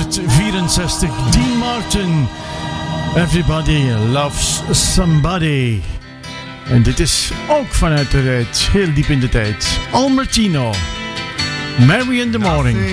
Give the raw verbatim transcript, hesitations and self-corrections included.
negentien vierenzestig. Dean Martin. Everybody loves somebody. En dit is ook vanuit de tijd, heel diep in de tijd. Al Martino. Mary in the Morning.